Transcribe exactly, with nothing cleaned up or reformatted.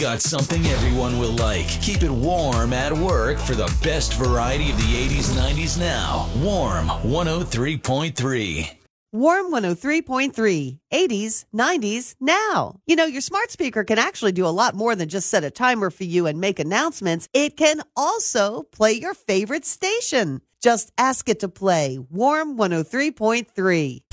Got something everyone will like. Keep it warm at work for the best variety of the eighties and nineties now. Warm one oh three point three. Warm one oh three point three, eighties, nineties, now. You know, your smart speaker can actually do a lot more than just set a timer for you and make announcements. It can also play your favorite station. Just ask it to play Warm one oh three point three.